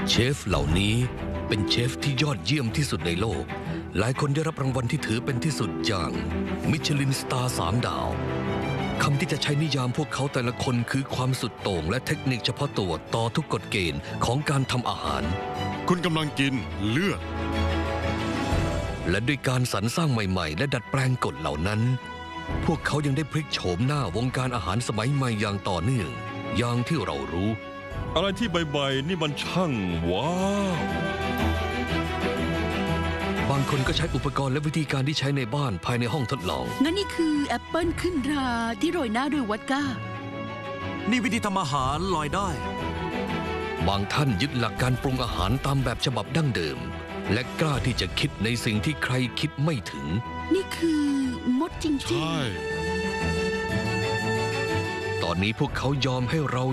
เชฟเหล่านี้เป็นเชฟที่ยอดเยี่ยมที่สุดในโลกหลายคนได้รับรางวัลที่ถือเป็นที่สุดอย่างมิชลินสตาร์3 ดาวคำที่จะใช้นิยามพวกเขาแต่ละคนคือความสุดโต่งและเทคนิคเฉพาะตัวต่อทุกกฎเกณฑ์ของการทำอาหารคุณกำลังกินเลือดและด้วยการสรรสร้างใหม่ๆและดัดแปลงกฎเหล่านั้นพวกเขายังได้พลิกโฉมหน้าวงการอาหารสมัยใหม่อย่างต่อเนื่องอย่างที่เรารู้อะไรที่ใบๆนี่มันช่างว้าวบางคนก็ใช้อุปกรณ์และวิธีการที่ใช้ในบ้านภายในห้องทดลองงั้นนี่คือแอปเปิลขึ้นราที่โรยหน้าด้วยวอดก้านี่วิธีทำอาหารลอยได้บางท่านยึดหลักการปรุงอาหารตามแบบฉบับดั้งเดิมและกล้าที่จะคิดในสิ่งที่ใครคิดไม่ถึงนี่คือมดจริงๆใช่ตอนนี้พวกเขายอมให้เรา